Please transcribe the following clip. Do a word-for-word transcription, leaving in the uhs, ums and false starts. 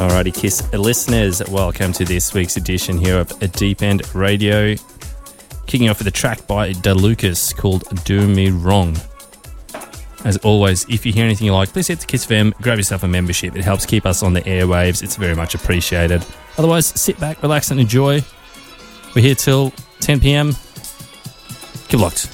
Alrighty, Kiss listeners, welcome to this week's edition here of A Deep End Radio. Kicking off with a track by DeLucas called Do Me Wrong. As always, if you hear anything you like, please head to Kiss F M, grab yourself a membership. It helps keep us on the airwaves. It's very much appreciated. Otherwise, sit back, relax and enjoy. We're here till ten p.m. Keep locked.